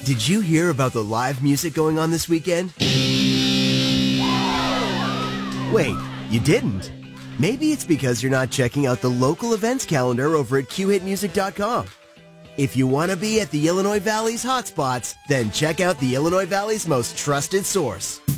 Did you hear about the live music going on this weekend? Wait, you didn't? Maybe it's because you're not checking out the local events calendar over at qhitmusic.com. If you want to be at the Illinois Valley's hotspots, then check out the Illinois Valley's most trusted source.